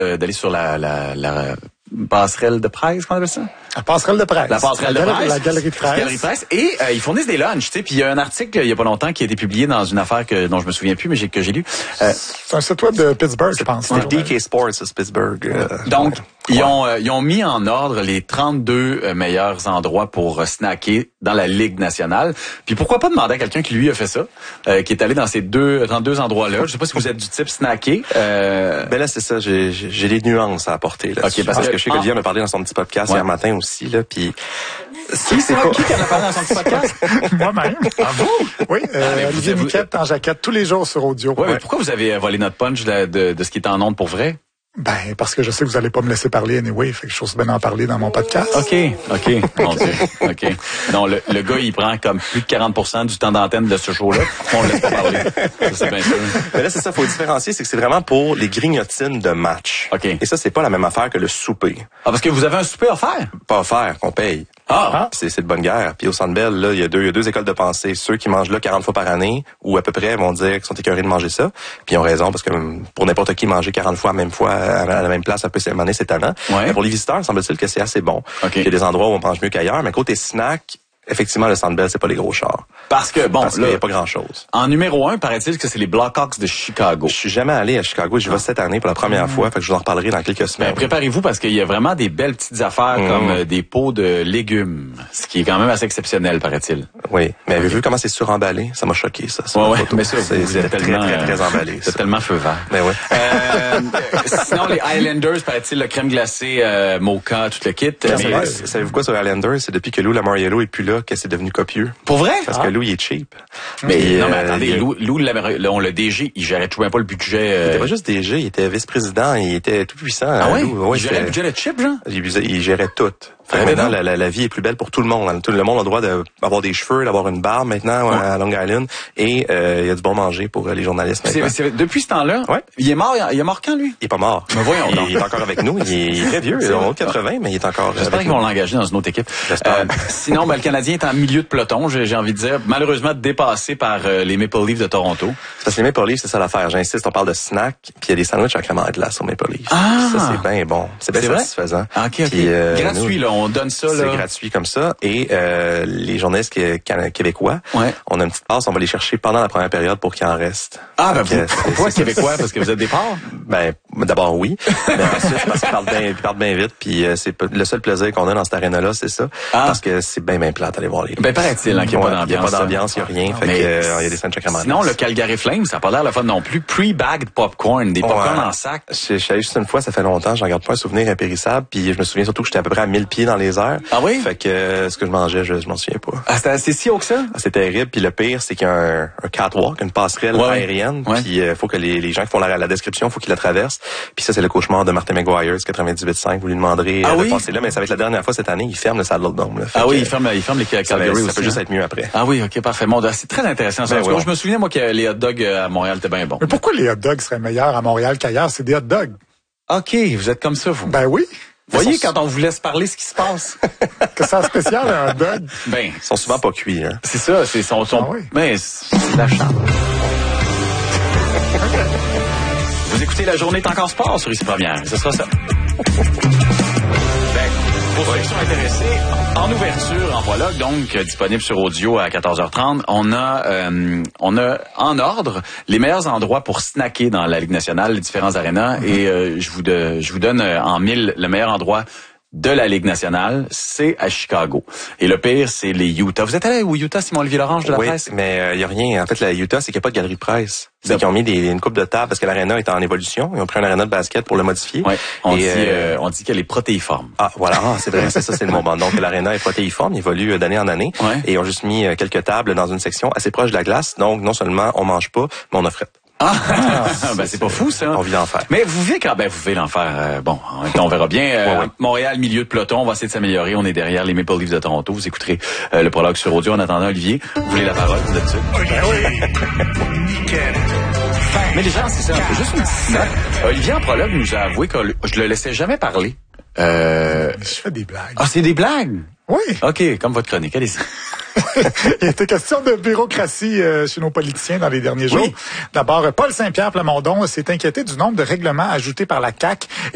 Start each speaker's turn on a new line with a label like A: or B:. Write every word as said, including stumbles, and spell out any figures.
A: euh, d'aller sur la, la, la passerelle de presse, comment on appelle ça?
B: La passerelle de presse.
A: La passerelle
B: la
A: de
B: gal-
A: presse.
B: La galerie de presse.
A: La galerie de presse. Et euh, ils fournissent des lunchs, tu sais. Puis il y a un article il y a pas longtemps qui a été publié dans une affaire que dont je me souviens plus, mais j'ai, que j'ai lu. Euh,
B: c'est un site web de Pittsburgh, je pense.
C: C'est D K Sports, c'est Pittsburgh. Euh,
A: Donc,
C: ouais.
A: ils ont euh, ils ont mis en ordre les trente-deux euh, meilleurs endroits pour euh, snacker dans la Ligue nationale. Puis pourquoi pas demander à quelqu'un qui lui a fait ça, euh, qui est allé dans ces deux trente-deux endroits-là. Je sais pas si vous êtes du type snacké. Euh...
C: Ben là, c'est ça. J'ai, j'ai, j'ai des nuances à apporter là.
A: Okay, parce,
C: parce que,
A: que
C: je sais que Olivier en a parlé dans son petit podcast ouais. hier matin aussi là. Puis
A: si c'est pas qui qui en a parlé dans son petit podcast?
B: Moi-même.
A: Ah vous?
B: Oui. Euh, ah, Olivier vous... Niquette en jaquette tous les jours sur audio.
A: Ouais, ouais. Mais pourquoi vous avez volé notre punch de, de, de ce qui est en ondes pour vrai?
B: Ben, parce que je sais que vous allez pas me laisser parler anyway, fait que je trouve bien en parler dans mon podcast.
A: OK, OK, mon Dieu, OK. Non, le, le gars, il prend comme plus de quarante pour cent du temps d'antenne de ce show-là, on le laisse pas parler. Ça, c'est bien sûr.
C: Mais là, c'est ça, faut différencier, c'est que c'est vraiment pour les grignotines de match.
A: OK.
C: Et ça, c'est pas la même affaire que le souper.
A: Ah, parce que vous avez un souper offert?
C: Pas offert, qu'on paye.
A: Ah!
C: C'est, c'est de bonne guerre. Puis au Centre Bell, là, il y a deux, il y a deux écoles de pensée. Ceux qui mangent là quarante fois par année, ou à peu près, vont dire qu'ils sont écœurés de manger ça. Puis ils ont raison, parce que pour n'importe qui, manger quarante fois à la même fois, à la même place, un peu c'est c'est talent.
A: Ouais.
C: Mais pour les visiteurs, semble-t-il que c'est assez bon.
A: Okay.
C: Il y a des endroits où on mange mieux qu'ailleurs, mais côté snack, effectivement, le Centre Bell, c'est pas les gros chars.
A: Parce que, bon,
C: Parce
A: là,
C: qu'il y a pas grand-chose.
A: En numéro un, paraît-il que c'est les Blackhawks de Chicago.
C: Je suis jamais allé à Chicago. J'y vais cette année pour la première mmh. fois. Fait que je vous en reparlerai dans quelques semaines.
A: Ben, préparez-vous parce qu'il y a vraiment des belles petites affaires mmh. comme euh, des pots de légumes. Ce qui est quand même assez exceptionnel, paraît-il.
C: Oui. Mais avez-vous vu comment c'est suremballé? Ça m'a choqué, ça.
A: Ouais, ouais. Mais ça,
C: c'est, c'est très,
A: tellement,
C: très, très, très emballé.
A: C'est tellement feu vert.
C: Ben oui.
A: Euh, sinon, les Highlanders, paraît-il, le crème glacée, euh, mocha, tout le kit.
C: Mais, mais, savez-vous quoi sur les Highlanders? C'est depuis que Lou Lamoriello est plus là que c'est devenu copieux.
A: Pour vrai?
C: Parce
A: ah.
C: que Lou, il est cheap.
A: Mais
C: et,
A: non, mais
C: euh,
A: attendez,
C: il...
A: Lou, Lou on le D G, il gérait tout même pas le budget. Euh...
C: Il était pas juste D G, il était vice-président, il était tout puissant.
A: Ah oui?
C: Lou. Ouais,
A: il gérait le budget de chip, genre?
C: Il, il gérait tout. Fait maintenant, la, la, la vie est plus belle pour tout le monde. Tout le monde a le droit d'avoir des cheveux, d'avoir une barbe maintenant ouais. à Long Island. Et euh, il y a du bon manger pour les journalistes.
A: C'est, c'est, depuis ce temps-là,
C: ouais.
A: il est mort. Il est mort quand, lui?
C: Il est pas mort.
A: Mais voyons
C: il,
A: donc.
C: il est encore avec nous. Il est, il est très vieux. Il a haut de quatre-vingts, mais il est encore
A: J'espère
C: avec
A: qu'ils
C: nous.
A: vont l'engager dans une autre équipe. Euh, sinon, ben, le Canadien est en milieu de peloton, j'ai, j'ai envie de dire. Malheureusement, dépassé par euh, les Maple Leafs de Toronto.
C: C'est parce que les Maple Leafs, c'est ça l'affaire. J'insiste, on parle de snack, puis il y a des sandwichs à crème à glace au Maple Leafs.
A: Ah!
C: Ça, c'est bien bon. C'est bien satisfaisant.
A: Ah, OK, OK.
C: Puis, euh,
A: gratuit, nous, là. On donne ça, là.
C: C'est gratuit comme ça. Et euh, les journalistes québécois,
A: ouais.
C: on a une petite passe, on va les chercher pendant la première période pour qu'il en reste.
A: Ah, ben, vous, pourquoi québécois? Parce que vous êtes des porcs?
C: Ben, d'abord, oui. Mais ensuite, parce qu'ils parlent bien, ils parlent bien vite, puis euh, c'est le seul plaisir qu'on a dans cette aréna-là, c'est ça. Ah. Parce que c'est bien, bien plate d'aller voir les.
A: Ben, paraît-il, hein, qu'il n'y a pas d'ambiance.
C: Il n'y a pas d'ambiance, il n'y a rien. Fait que, euh, il y a des sandwichs à
A: sinon, le Calgary Flames, ça n'a pas l'air le fun non plus. Pre-bagged popcorn, des popcorn ouais. en sac.
C: Je suis allé juste une fois, ça fait longtemps, j'en garde pas un souvenir impérissable, puis je me souviens surtout que j'étais à peu près à mille pieds dans les airs.
A: Ah oui?
C: Fait que euh, ce que je mangeais, je, je m'en souviens pas.
A: Ah, c'était, c'est si haut que ça?
C: Ah, c'est terrible, puis le pire, c'est qu'il y a un, un catwalk, une passerelle ouais. aérienne,
A: ouais.
C: puis il euh, faut que les, les gens qui font la, la description, faut qu'ils la traversent. Puis ça, c'est le cauchemar de Martin McGuire, quatre-vingt-dix-huit cinq. Vous lui demanderez
A: ah
C: euh,
A: oui?
C: de passer là, mais ça va être la dernière fois cette année, il ferme le Saddledome. Là.
A: Ah
C: que,
A: oui, il ferme, il ferme les Calgary aussi.
C: Ça peut juste être mieux après.
A: Ah oui, ok, parfait. Bon, c'est très intéressant. Ça.
C: Ben, ouais.
A: Je me souviens, moi, que les hot dogs à Montréal étaient bien bons.
B: Mais pourquoi les hot dogs seraient meilleurs à Montréal qu'ailleurs? C'est des hot dogs.
A: OK, vous êtes comme ça, vous.
B: Ben oui.
A: Vous voyez, quand on vous laisse parler ce qui se passe.
B: Que ça spécial, un hot dog?
A: Ben.
C: Ils sont souvent pas cuits, hein.
A: C'est ça, c'est son, son,
B: ah oui.
A: mais c'est la chambre. Vous écoutez La Journée est encore sport sur Ici Première. Ce sera ça. Ben, pour ceux qui sont intéressés, en ouverture, en prologue, donc, euh, disponible sur audio à quatorze heures trente, on a, euh, on a en ordre les meilleurs endroits pour snacker dans la Ligue nationale, les différents arénas, mm-hmm. et euh, je vous de, je vous donne euh, en mille le meilleur endroit de la Ligue nationale, c'est à Chicago. Et le pire, c'est les Utah. Vous êtes allé au Utah, Simon-Olivier Lorange de la
C: oui,
A: presse?
C: Oui, mais il euh, y a rien. En fait, la Utah, c'est qu'il n'y a pas de galerie de presse. C'est qu'ils ont mis des, une coupe de table parce que l'aréna est en évolution. Ils ont pris un aréna de basket pour le modifier.
A: Oui, on,
C: et,
A: dit,
C: euh,
A: euh, on dit qu'elle est protéiforme.
C: Ah, voilà, ah, c'est vrai, c'est ça, c'est le moment. Donc, l'aréna est protéiforme, il évolue d'année en année.
A: Ouais.
C: Et ils ont juste mis quelques tables dans une section assez proche de la glace. Donc, non seulement on mange pas, mais on a frette.
A: Ah, ben c'est pas fou ça.
C: On vit l'enfer.
A: Mais vous vivez quand ben vous vivez l'enfer. Euh, bon, en même temps, on verra bien. Euh, ouais, ouais. Montréal, milieu de peloton, on va essayer de s'améliorer. On est derrière les Maple Leafs de Toronto. Vous écouterez euh, le prologue sur audio. En attendant, Olivier, vous voulez la parole, vous êtes sûr?
B: Oui, oui.
A: Nickel. Mais les gens, c'est ça. Juste une petite note. Olivier en prologue nous a avoué que je le laissais jamais parler. Euh...
B: Je fais des blagues.
A: Ah, c'est des blagues?
B: Oui.
A: OK, comme votre chronique. Allez-y.
B: Il était question de bureaucratie euh, chez nos politiciens dans les derniers jours.
A: Oui.
B: D'abord, Paul Saint-Pierre Plamondon s'est inquiété du nombre de règlements ajoutés par la C A Q